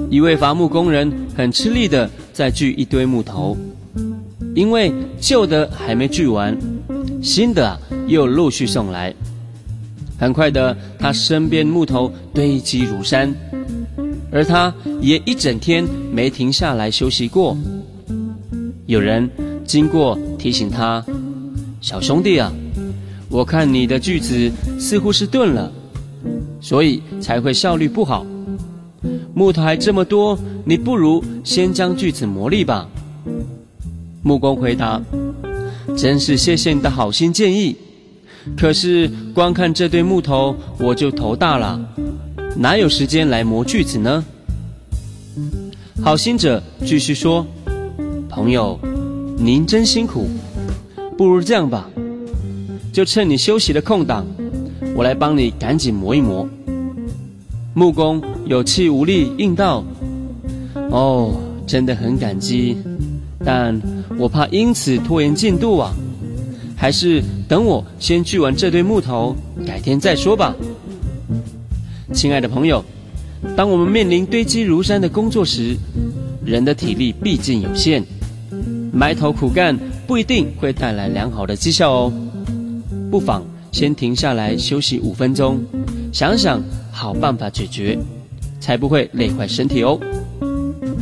一位伐木工人很吃力地在锯一堆木头，因为旧的还没锯完，新的又陆续送来。很快的，他身边木头堆积如山，而他也一整天没停下来休息过。有人经过提醒他：小兄弟啊，我看你的锯子似乎是钝了，所以才会效率不好。木头还这么多，你不如先将锯子磨利吧。木工回答：真是谢谢你的好心建议，可是光看这堆木头我就头大了，哪有时间来磨锯子呢？好心者继续说：朋友，您真辛苦，不如这样吧，就趁你休息的空档，我来帮你赶紧磨一磨。木工有气无力应道：哦，真的很感激，但我怕因此拖延进度啊，还是等我先锯完这堆木头，改天再说吧。亲爱的朋友，当我们面临堆积如山的工作时，人的体力毕竟有限，埋头苦干不一定会带来良好的绩效哦。不妨先停下来休息5分钟，想想好办法解决，才不会累坏身体哦。